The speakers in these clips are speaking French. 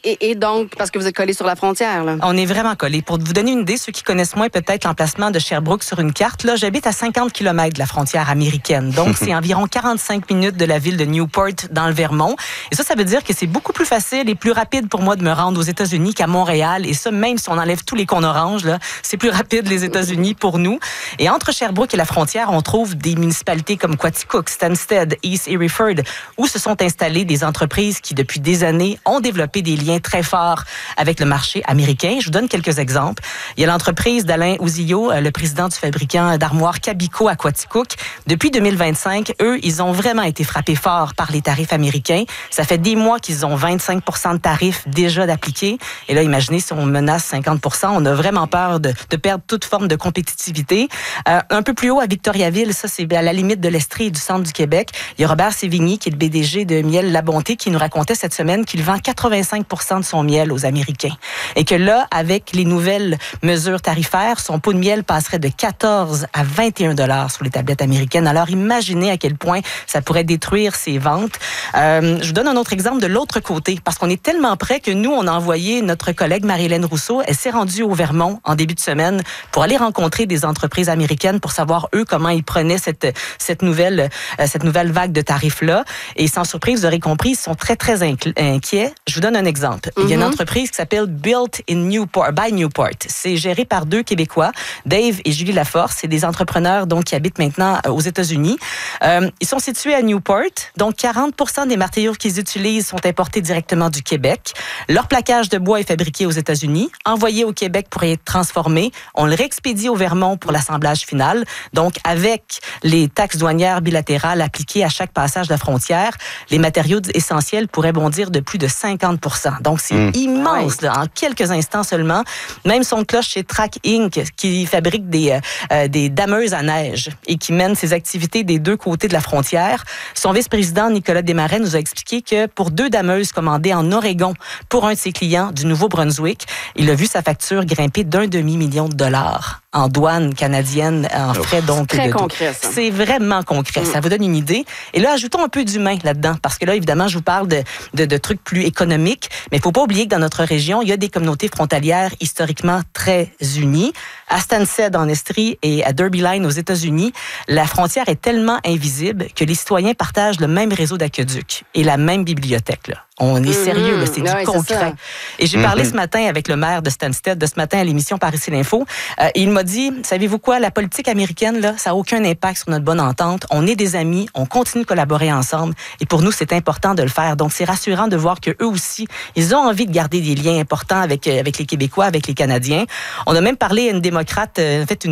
Et donc, parce que vous êtes collés sur la frontière, là. On est vraiment collés. Pour vous donner une idée, ceux qui connaissent moins peut-être l'emplacement de Sherbrooke sur une carte, là, j'habite à 50 km de la frontière américaine. Donc, c'est environ 45 minutes de la ville de Newport dans le Vermont. Et ça veut dire que c'est beaucoup plus facile et plus rapide pour moi de me rendre aux États-Unis qu'à Montréal. Et ça, même si on enlève tous les cônes oranges, là, c'est plus rapide les États-Unis pour nous. Et entre Sherbrooke et la frontière, on trouve des municipalités comme Quaticook, Stansted, East Hereford, où se sont installées des entreprises qui, depuis des années, ont développé des liens très forts avec le marché américain. Je vous donne quelques exemples. Il y a l'entreprise d'Alain Ouzillo, le président du fabricant d'armoires Cabico à Quaticook. Depuis 2025, eux, ils ont vraiment été frappés fort par les tarifs américains. Ça fait des mois qu'ils ont 25 % de tarifs déjà d'appliquer. Et là, imaginez si on menace 50 %, on a vraiment peur de perdre toute forme de compétitivité. Un peu plus haut à Victoriaville, ça c'est à la limite de l'Estrie et du centre du Québec. Il y a Robert Sévigny, qui est le PDG de Miel La Bonté, qui nous racontait cette semaine qu'il vend 85 % de son miel aux Américains. Et que là, avec les nouvelles mesures tarifaires, son pot de miel passerait de 14 à 21 $ sur les tablettes américaines. Alors imaginez à quel point ça pourrait détruire ses ventes. Je vous donne un autre exemple de l'autre côté, parce qu'on est tellement près que nous, on a envoyé notre collègue Marie-Hélène Rousseau. Elle s'est rendue au Vermont en début de semaine pour aller rencontrer des entreprises américaines pour savoir, eux, comment ils prenaient cette nouvelle vague de tarifs-là. Et sans surprise, vous aurez compris, ils sont très, très inquiets. Je vous donne un exemple. Il y a une entreprise qui s'appelle Built in Newport, by Newport. C'est géré par 2 Québécois, Dave et Julie Laforce. C'est des entrepreneurs donc qui habitent maintenant aux États-Unis. Ils sont situés à Newport. Donc, 40 % des matériaux qu'ils utilisent sont importés directement du Québec. Leur plaquage de bois est fabriqué aux États-Unis, envoyé au Québec pour y être transformé. On le réexpédie au Vermont pour l'assemblage final. Donc, avec les taxes douanières bilatérales appliquées à chaque passage de la frontière, les matériaux essentiels pourraient bondir de plus de 50 %. Donc, c'est immense, là, en quelques instants seulement. Même son cloche chez Track Inc., qui fabrique des dameuses à neige et qui mène ses activités des 2 côtés de la frontière. Son vice-président, Nicolas Desmarais, nous a expliqué que pour 2 dameuses commandées en Oregon pour un de ses clients du Nouveau-Brunswick, il a vu sa facture grimper d'1 demi-million de dollars en douane canadienne, en frais donc. C'est très concret, ça. C'est vraiment concret. Ça vous donne une idée. Et là, ajoutons un peu d'humain là-dedans, parce que là, évidemment, je vous parle de trucs plus économiques, mais il faut pas oublier que dans notre région, il y a des communautés frontalières historiquement très unies. À Stansted, en Estrie, et à Derby Line, aux États-Unis, la frontière est tellement invisible que les citoyens partagent le même réseau d'aqueducs et la même bibliothèque, là. On est sérieux, là, c'est du concret. Et j'ai parlé ce matin avec le maire de Stansted, de ce matin à l'émission Par ici l'info. Et il m'a dit, savez-vous quoi, la politique américaine, là, ça n'a aucun impact sur notre bonne entente. On est des amis, on continue de collaborer ensemble. Et pour nous, c'est important de le faire. Donc, c'est rassurant de voir qu'eux aussi, ils ont envie de garder des liens importants avec les Québécois, avec les Canadiens. On a même parlé à une démocrate, en fait,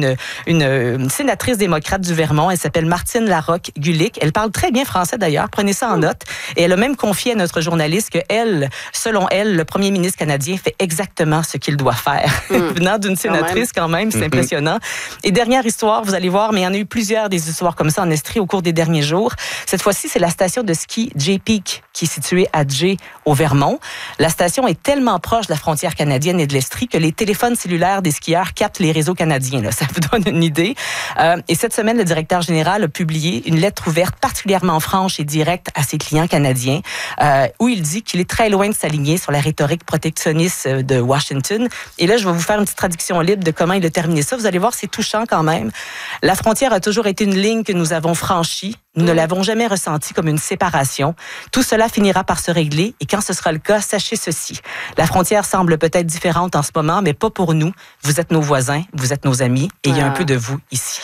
une sénatrice démocrate du Vermont. Elle s'appelle Martine Larocque-Gulick. Elle parle très bien français, d'ailleurs. Prenez ça en note. Et elle a même confié à notre journaliste que selon elle, le premier ministre canadien fait exactement ce qu'il doit faire. Venant d'une sénatrice, quand même, c'est impressionnant. Et dernière histoire, vous allez voir, mais il y en a eu plusieurs des histoires comme ça en Estrie au cours des derniers jours. Cette fois-ci, c'est la station de ski J-Peak qui est située à Jay, au Vermont. La station est tellement proche de la frontière canadienne et de l'Estrie que les téléphones cellulaires des skieurs captent les réseaux canadiens. Là. Ça vous donne une idée. Et cette semaine, le directeur général a publié une lettre ouverte particulièrement franche et directe à ses clients canadiens, où il dit qu'il est très loin de s'aligner sur la rhétorique protectionniste de Washington. Et là, je vais vous faire une petite traduction libre de comment il a terminé ça. Vous allez voir, c'est touchant quand même. La frontière a toujours été une ligne que nous avons franchie. Nous ne l'avons jamais ressentie comme une séparation. Tout cela finira par se régler et quand ce sera le cas, sachez ceci. La frontière semble peut-être différente en ce moment, mais pas pour nous. Vous êtes nos voisins, vous êtes nos amis et il y a un peu de vous ici.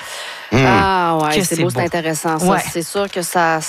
Ah ouais, c'est beau, c'est intéressant. Ça, c'est sûr que ça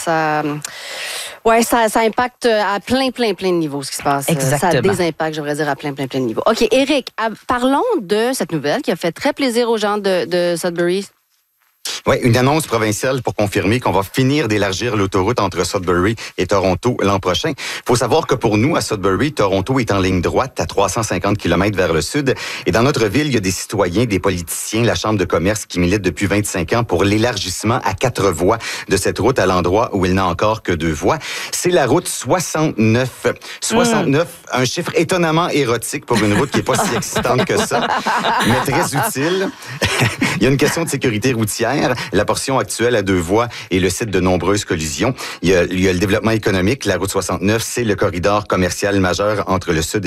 impacte à plein de niveaux ce qui se passe. Exactement. Ça a des impacts, j'aimerais dire, à plein de niveaux. OK, Éric, parlons de cette nouvelle qui a fait très plaisir aux gens de Sudbury. Oui, une annonce provinciale pour confirmer qu'on va finir d'élargir l'autoroute entre Sudbury et Toronto l'an prochain. Il faut savoir que pour nous, à Sudbury, Toronto est en ligne droite à 350 km vers le sud. Et dans notre ville, il y a des citoyens, des politiciens, la Chambre de commerce qui milite depuis 25 ans pour l'élargissement à 4 voies de cette route à l'endroit où il n'a encore que 2 voies. C'est la route 69. 69, un chiffre étonnamment érotique pour une route qui n'est pas si excitante que ça, mais très utile. Il y a une question de sécurité routière. La portion actuelle à 2 voies est le site de nombreuses collisions. Il y a le développement économique. La route 69, c'est le corridor commercial majeur entre le sud